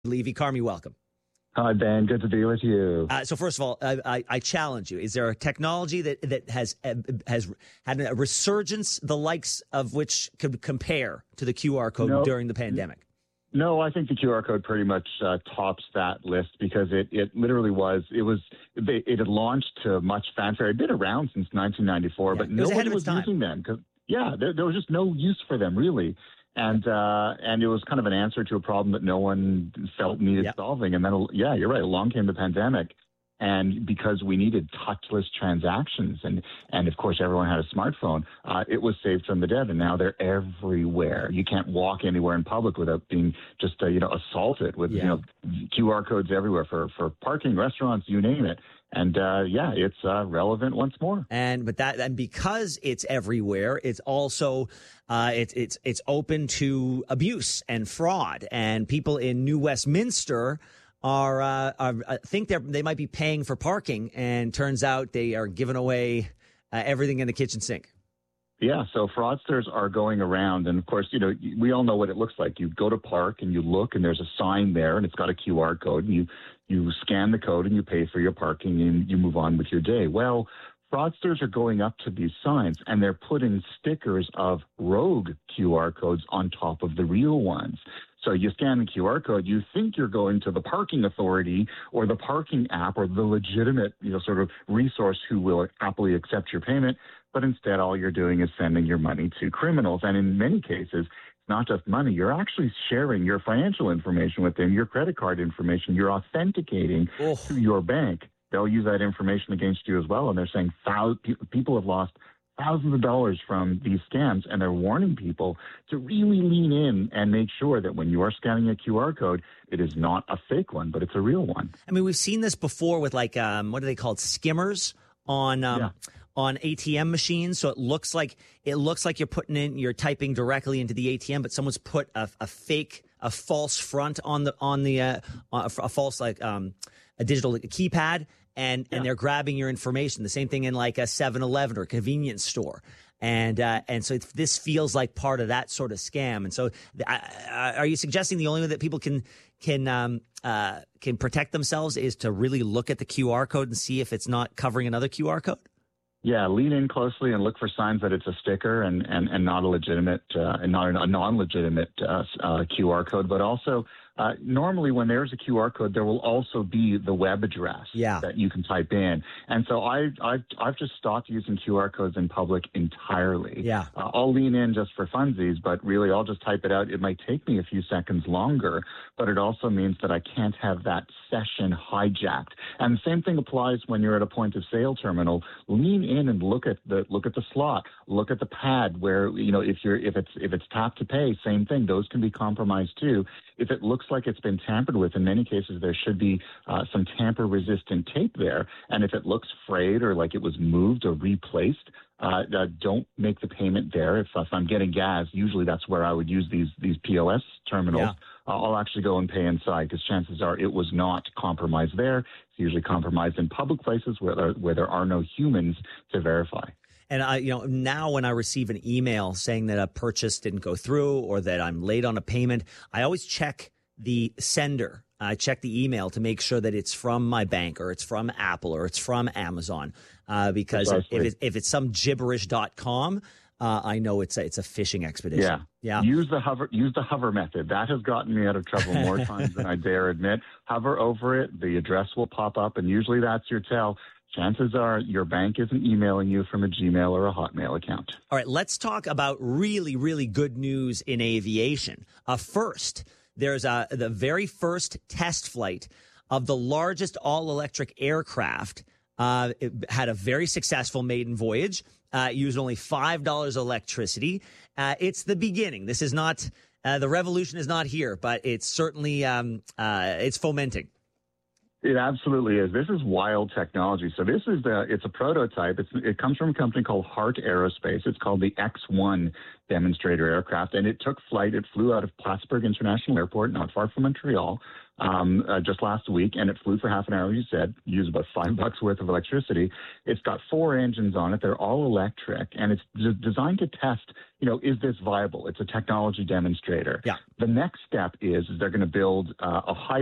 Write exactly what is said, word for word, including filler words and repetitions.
Levy. Carmi, welcome. Hi, Ben. Good to be with you. Uh, so first of all, I, I, I challenge you. Is there a technology that, that has uh, has had a resurgence, the likes of which could compare to the Q R code no, during the pandemic? No, I think the Q R code pretty much uh, tops that list because it, it literally was, it was, it, it had launched to much fanfare. It had been around since nineteen ninety-four, Yeah, but was nobody was using them because, yeah, there, there was just no use for them, really. And uh, and it was kind of an answer to a problem that no one felt needed yep. solving. And then, yeah, you're right. Along came the pandemic. And because we needed touchless transactions, and, and of course, everyone had a smartphone, uh, it was saved from the dead. And now they're everywhere. You can't walk anywhere in public without being just, uh, you know, assaulted with, yeah. you know, Q R codes everywhere for, for parking, restaurants, you name it. And uh, yeah, it's uh, relevant once more. And but that and because it's everywhere, it's also uh, it's it's it's open to abuse and fraud. And people in New Westminster are, uh, are I think they they might be paying for parking, and turns out they are giving away uh, everything in the kitchen sink. Yeah, so fraudsters are going around, and of course, you know, we all know what it looks like. You go to park and you look, and there's a sign there, and it's got a Q R code, and you you scan the code and you pay for your parking, and you move on with your day. Well, fraudsters are going up to these signs, and they're putting stickers of rogue Q R codes on top of the real ones. So you scan the Q R code, you think you're going to the parking authority or the parking app or the legitimate, you know, sort of resource who will happily accept your payment. But instead, all you're doing is sending your money to criminals. And in many cases, it's not just money. You're actually sharing your financial information with them, your credit card information. You're authenticating oh. to your bank. They'll use that information against you as well. And they're saying thousands, people have lost thousands of dollars from these scams, and they're warning people to really lean in and make sure that when you are scanning a Q R code, it is not a fake one, but it's a real one. I mean, we've seen this before with like, um, what are they called? Skimmers on, um, yeah. on A T M machines. So it looks like, it looks like you're putting in, you're typing directly into the A T M, but someone's put a, a fake, a false front on the, on the, uh, a false, like, um, a digital keypad. And, yeah. and they're grabbing your information. The same thing in like a seven eleven or a convenience store. And, uh, and so this feels like part of that sort of scam. And so uh, are you suggesting the only way that people can, can, um, uh, can protect themselves is to really look at the Q R code and see if it's not covering another Q R code? Yeah, lean in closely and look for signs that it's a sticker and, and, and not a legitimate, uh, and not a non-legitimate uh, uh, Q R code, but also Uh, normally, when there's a Q R code, there will also be the web address yeah. that you can type in. And so I, I've, I've just stopped using Q R codes in public entirely. Yeah. Uh, I'll lean in just for funsies, but really I'll just type it out. It might take me a few seconds longer, but it also means that I can't have that session hijacked. And the same thing applies when you're at a point of sale terminal. Lean in and look at the look at the slot, look at the pad where, you know, if you're if it's if it's tap to pay, same thing. Those can be compromised too. If it looks like it's been tampered with, in many cases, there should be uh, some tamper-resistant tape there. And if it looks frayed or like it was moved or replaced, uh, uh, don't make the payment there. If, if I'm getting gas, usually that's where I would use these these P O S terminals. Yeah. Uh, I'll actually go and pay inside because chances are it was not compromised there. It's usually compromised in public places where there, where there are no humans to verify. And I, you know, now when I receive an email saying that a purchase didn't go through or that I'm late on a payment, I always check the sender. I check the email to make sure that it's from my bank or it's from Apple or it's from Amazon. Uh, because if, it, if it's some gibberish dot com, uh, I know it's a, it's a phishing expedition. Yeah. Yeah. Use the hover, use the hover method. That has gotten me out of trouble more times than I dare admit. Hover over it. The address will pop up, and usually that's your tell. Chances are your bank isn't emailing you from a Gmail or a Hotmail account. All right, let's talk about really, really good news in aviation. Uh, first, there's a, the very first test flight of the largest all-electric aircraft. Uh, it had a very successful maiden voyage, uh, used only five dollars electricity. Uh, it's the beginning. This is not, uh, the revolution is not here, but it's certainly, um, uh, it's fomenting. It absolutely is. This is wild technology. So this is the, it's a prototype. It's, it comes from a company called Heart Aerospace. It's called the X one demonstrator aircraft, and it took flight. It flew out of Plattsburgh International Airport, not far from Montreal, um, uh, just last week, and it flew for half an hour. You said used about five bucks worth of electricity. It's got four engines on it. They're all electric, and it's d- designed to test. You know, is this viable? It's a technology demonstrator. Yeah. The next step is, is they're going to build uh, a high